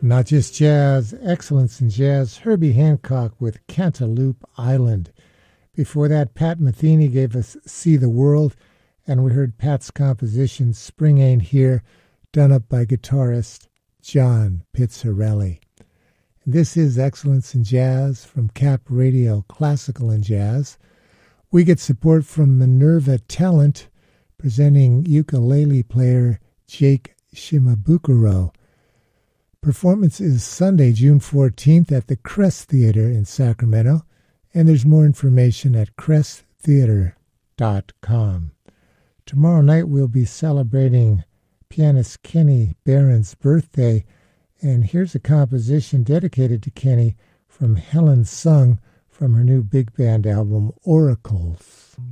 Not just jazz, excellence in jazz. Herbie Hancock with Cantaloupe Island. Before that, Pat Metheny gave us See the World, and we heard Pat's composition Spring Ain't Here, done up by guitarist John Pizzarelli. And this is Excellence in Jazz from Cap Radio Classical and Jazz. We get support from Minerva Talent, presenting ukulele player Jake Shimabukuro. Performance is Sunday, June 14th at the Crest Theater in Sacramento, and there's more information at cresttheater.com. Tomorrow night we'll be celebrating pianist Kenny Barron's birthday, and here's a composition dedicated to Kenny from Helen Sung from her new big band album, Oracles.